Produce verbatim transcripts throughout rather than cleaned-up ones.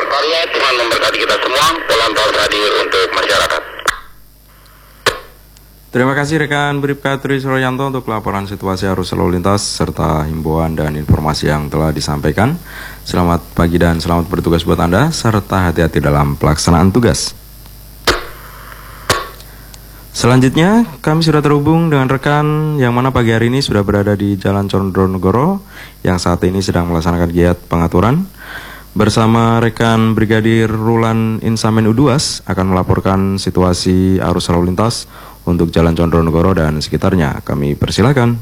karya, Tuhan memberkati kita semua. Polantas hadir untuk masyarakat. Terima kasih rekan Bribka Tri Suryanto untuk laporan situasi arus lalu lintas serta himbauan dan informasi yang telah disampaikan. Selamat pagi dan selamat bertugas buat Anda serta hati-hati dalam pelaksanaan tugas. Selanjutnya kami sudah terhubung dengan rekan yang mana pagi hari ini sudah berada di Jalan Condronegoro yang saat ini sedang melaksanakan giat pengaturan. Bersama rekan Brigadir Rulan Insamen Uduas akan melaporkan situasi arus lalu lintas untuk Jalan Condronegoro dan sekitarnya. Kami persilakan.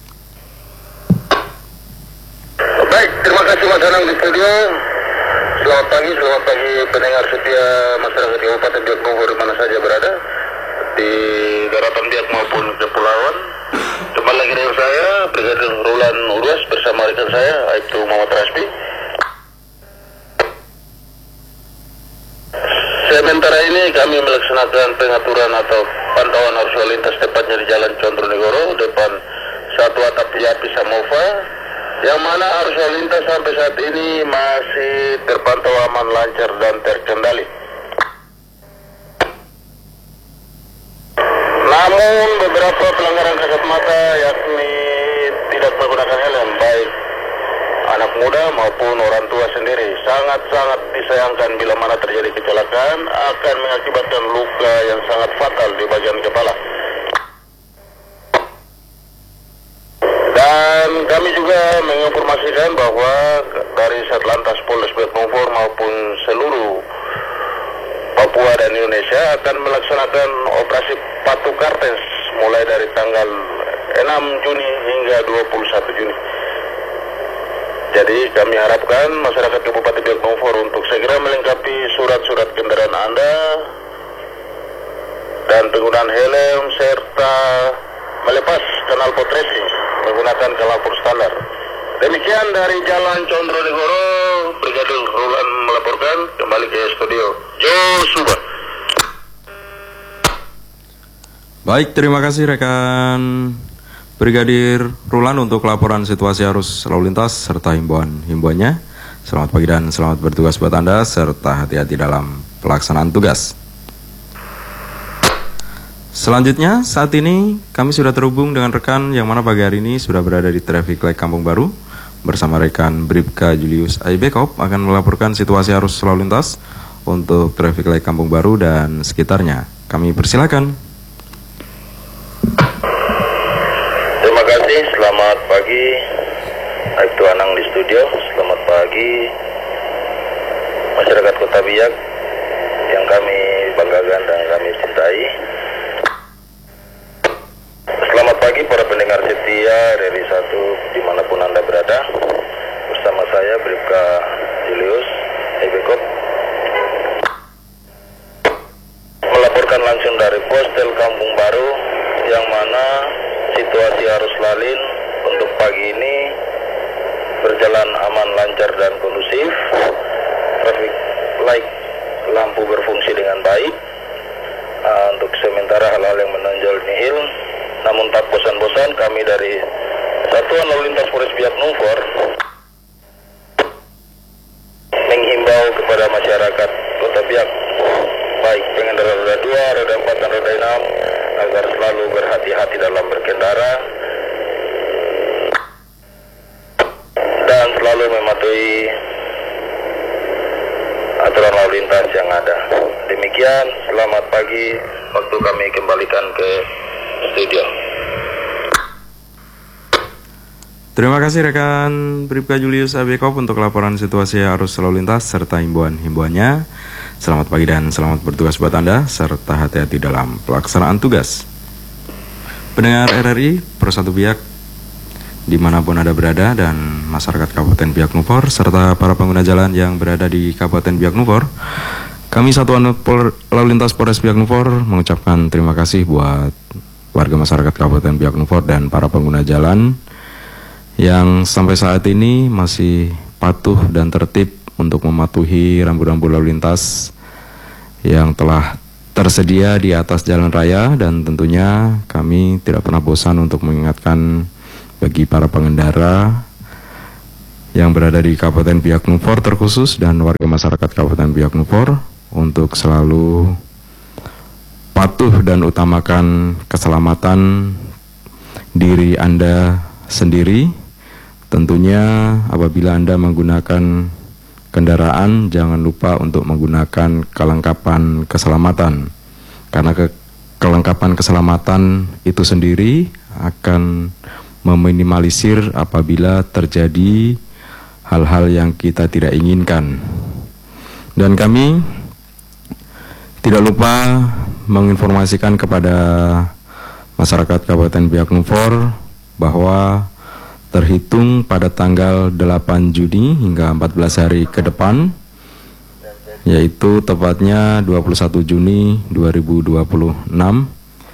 Baik, terima kasih Mas Anang di studio. Selamat pagi, selamat pagi pendengar setia masyarakat Kabupaten Biak Numfor di mana saja berada, di daratan Biak maupun kepulauan. Kembali lagi dengan saya, Brigadir Rulan Uduas bersama rekan saya, yaitu Muhammad Rasbi. Sementara ini kami melaksanakan pengaturan atau pantauan arus lalu lintas tepatnya di Jalan Condronegoro depan satu atap Yapi Samova, yang mana arus lalu lintas sampai saat ini masih terpantau aman, lancar dan terkendali. Namun beberapa pelanggaran kasat mata yakni tidak menggunakan helm, baik anak muda maupun orang tua sendiri, sangat-sangat disayangkan bila mana terjadi kecelakaan akan mengakibatkan luka yang sangat fatal di bagian kepala. Dan kami juga menginformasikan bahwa dari Satlantas Polres Biak Numfor maupun seluruh Papua dan Indonesia akan melaksanakan operasi Patuh Kartens mulai dari tanggal enam Juni hingga dua puluh satu Juni. Jadi kami harapkan masyarakat Kabupaten Biak Numfor untuk segera melengkapi surat-surat kendaraan Anda dan penggunaan helm serta melepas knalpot racing menggunakan knalpot standar. Demikian dari Jalan Condronegoro, Brigadir Rulan melaporkan. Kembali ke studio. Joshua. Baik, terima kasih rekan Brigadir Rulan untuk laporan situasi arus lalu lintas serta himbauan-himbauannya. Selamat pagi dan selamat bertugas buat Anda serta hati-hati dalam pelaksanaan tugas. Selanjutnya saat ini kami sudah terhubung dengan rekan yang mana pagi hari ini sudah berada di Traffic Light Kampung Baru bersama rekan Bribka Julius Aibekop akan melaporkan situasi arus lalu lintas untuk Traffic Light Kampung Baru dan sekitarnya. Kami persilakan. Selamat pagi, Aibtu Anang di studio. Selamat pagi masyarakat Kota Biak yang kami banggakan dan kami cintai. Selamat pagi para pendengar setia Reri satu dimanapun Anda berada. Bersama saya Bribka Julius Aibekop melaporkan langsung dari Postel Kampung Baru, yang mana situasi arus lalin untuk pagi ini berjalan aman, lancar dan kondusif. Traffic light lampu berfungsi dengan baik. Uh, untuk sementara hal-hal yang menonjol nihil, namun tak bosan-bosan kami dari Satuan Lalu Lintas Polres Biak Numfor menghimbau kepada masyarakat Kota Biak, baik pengendara roda dua, roda empat dan roda enam, agar selalu berhati-hati dalam berkendara dan selalu mematuhi aturan lalu lintas yang ada. Demikian, selamat pagi, waktu kami kembalikan ke studio. Terima kasih rekan Bribka Julius Aibekop untuk laporan situasi arus lalu lintas serta himbauan-himbauannya. Selamat pagi dan selamat bertugas buat Anda serta hati-hati dalam pelaksanaan tugas. Pendengar R R I Persatu Biak dimanapun Anda berada dan masyarakat Kabupaten Biak Numfor serta para pengguna jalan yang berada di Kabupaten Biak Numfor, kami Satuan Lalu Lintas Polres Biak Numfor mengucapkan terima kasih buat warga masyarakat Kabupaten Biak Numfor dan para pengguna jalan yang sampai saat ini masih patuh dan tertib untuk mematuhi rambu-rambu lalu lintas yang telah tersedia di atas jalan raya, dan tentunya kami tidak pernah bosan untuk mengingatkan bagi para pengendara yang berada di Kabupaten Biak Numfor terkhusus dan warga masyarakat Kabupaten Biak Numfor untuk selalu patuh dan utamakan keselamatan diri Anda sendiri. Tentunya apabila Anda menggunakan kendaraan, jangan lupa untuk menggunakan kelengkapan keselamatan, karena ke kelengkapan keselamatan itu sendiri akan meminimalisir apabila terjadi hal-hal yang kita tidak inginkan. Dan kami tidak lupa menginformasikan kepada masyarakat Kabupaten Biak Numfor bahwa terhitung pada tanggal delapan Juni hingga empat belas hari ke depan, yaitu tepatnya dua puluh satu Juni dua ribu dua puluh enam,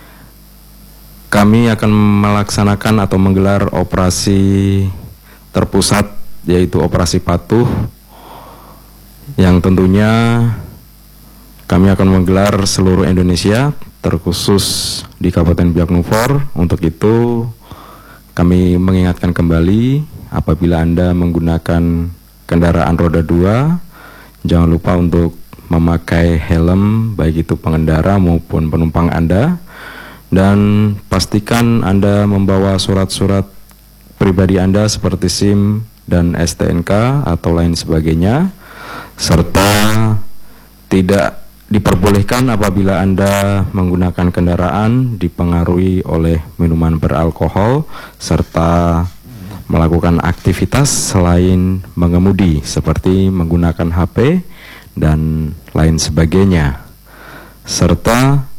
kami akan melaksanakan atau menggelar operasi terpusat, yaitu operasi patuh, yang tentunya kami akan menggelar seluruh Indonesia, terkhusus di Kabupaten Biak Numfor. Untuk itu kami mengingatkan kembali, apabila Anda menggunakan kendaraan roda dua, jangan lupa untuk memakai helm, baik itu pengendara maupun penumpang Anda. Dan pastikan Anda membawa surat-surat pribadi Anda seperti SIM dan S T N K atau lain sebagainya, serta tidak diperbolehkan apabila Anda menggunakan kendaraan dipengaruhi oleh minuman beralkohol serta melakukan aktivitas selain mengemudi seperti menggunakan H P dan lain sebagainya. Serta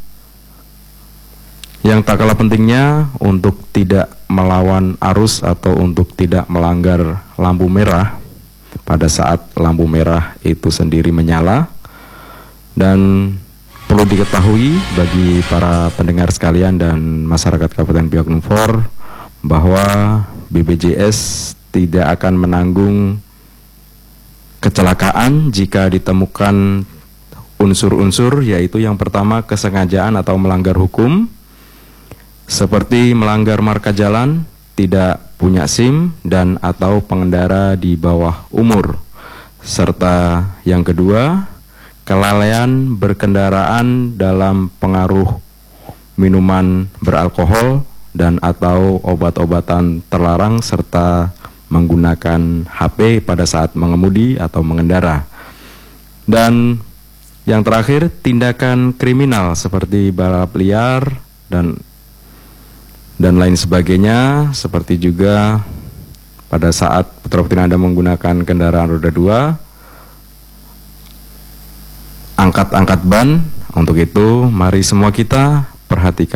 yang tak kalah pentingnya untuk tidak melawan arus atau untuk tidak melanggar lampu merah pada saat lampu merah itu sendiri menyala. Dan perlu diketahui bagi para pendengar sekalian dan masyarakat Kabupaten Biak Numfor bahwa B P J S tidak akan menanggung kecelakaan jika ditemukan unsur-unsur, yaitu yang pertama kesengajaan atau melanggar hukum seperti melanggar marka jalan, tidak punya SIM, dan atau pengendara di bawah umur. Serta yang kedua, kelalaian berkendaraan dalam pengaruh minuman beralkohol dan atau obat-obatan terlarang serta menggunakan H P pada saat mengemudi atau mengendara. Dan yang terakhir, tindakan kriminal seperti balap liar dan dan lain sebagainya, seperti juga pada saat putra-putri Anda menggunakan kendaraan roda dua, angkat-angkat ban. Untuk itu, mari semua kita perhatikan